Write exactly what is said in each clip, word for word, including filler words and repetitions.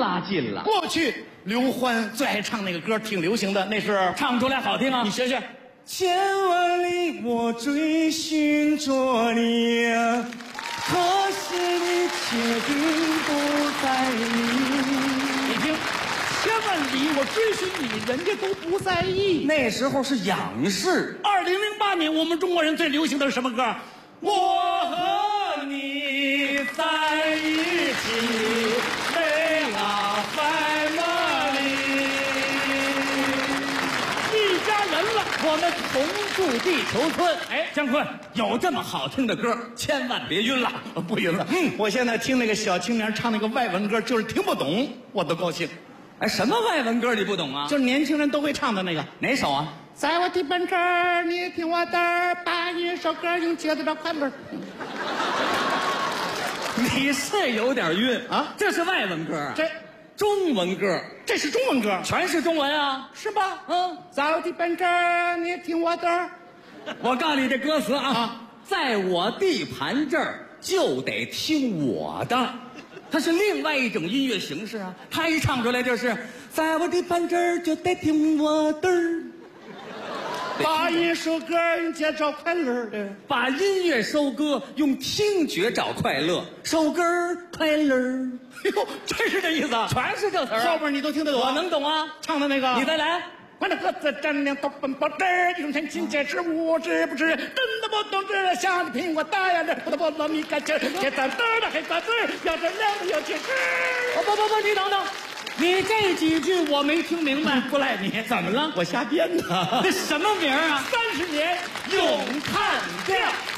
拉近了。 过去刘欢最爱唱那个歌，挺流行的，那是唱出来好听啊！ 你学学。 千万里我追寻着你啊，可是你却并不在意。 你听，千万里我追寻你，人家都不在意。 那时候是仰视。 二零零八年，我们中国人最流行的是什么歌？ 我和你在一起，美啊在哪里？ 一家人了， 我们同住地球村。哎，姜昆，有这么好听的歌，千万别晕了。 不晕了。嗯，我现在听那个小青年唱那个外文歌，就是听不懂，我都高兴。 哎，什么外文歌你不懂啊？ 就是年轻人都会唱的那个， 哪首啊？ 在我的奔驰，你听我的，把一首歌用节奏找快乐。 你是有点晕啊？ 这是外文歌啊？ 这中文歌， 这是中文歌， 全是中文啊， 是吧？ 嗯， 在我的奔驰，你听我的。 我告诉你这歌词啊， 啊在我地盘这儿就得听我的。它是另外一种音乐形式啊，它一唱出来就是在我地盘这儿就得听我的。 把一首歌用节奏找快乐的， 把音乐收割，用听觉找快乐，收割快乐。 哎呦，真是这意思啊！ 全是这词儿、啊， 后边你都听得懂？ 我能懂啊， 唱的那个， 你再来。 我那个子站亮都奔波这儿，用钱亲切是无知不知，真的不懂这像苹果大呀，这不不不米干劲，这咱嘚的黑瓜子，要这亮的有气势。 不不不不，你等等，你这几句我没听明白， 不赖你， 怎么了？ 我瞎编的。 这什么名儿啊？ 三十年咏叹调。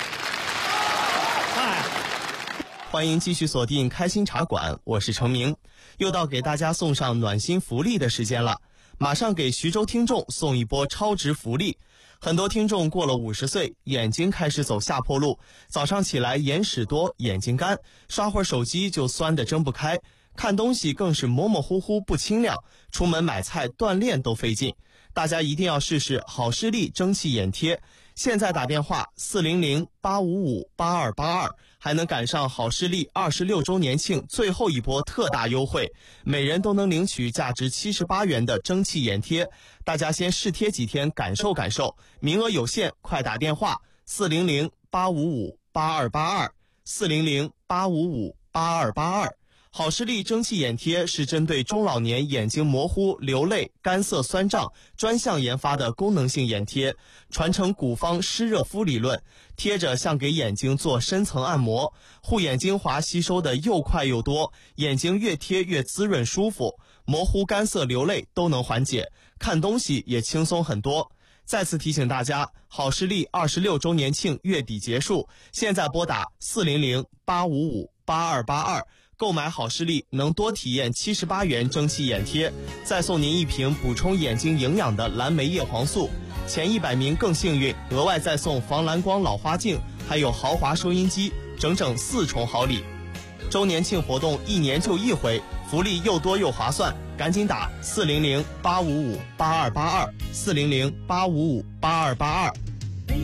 哎，欢迎继续锁定开心茶馆，我是程明，又到给大家送上暖心福利的时间了。马上给徐州听众送一波超值福利。很多听众过了五十岁，眼睛开始走下坡路，早上起来眼屎多，眼睛干，刷会儿手机就酸得睁不开，看东西更是模模糊糊不清亮，出门买菜锻炼都费劲。大家一定要试试好视力蒸汽眼贴，现在打电话四零零八五五八二八二，还能赶上好视力二十六周年庆最后一波特大优惠，每人都能领取价值七十八元的蒸汽眼贴。大家先试贴几天感受感受，名额有限，快打电话四零零八五五八二八二 四零零八五五八二八二。好视力蒸汽眼贴是针对中老年眼睛模糊、流泪、干涩、酸胀专项研发的功能性眼贴，传承古方湿热敷理论，贴着像给眼睛做深层按摩，护眼精华吸收的又快又多，眼睛越贴越滋润舒服，模糊、干涩、流泪都能缓解，看东西也轻松很多。再次提醒大家，好视力二十六周年庆月底结束，现在拨打四零零八五五八二八二。购买好视力能多体验七十八元蒸汽眼贴，再送您一瓶补充眼睛营养的蓝莓叶黄素，前一百名更幸运，额外再送防蓝光老花镜，还有豪华收音机，整整四重好礼。周年庆活动一年就一回，福利又多又划算，赶紧打四零零八五五八二八二 四零零八五五八二八二。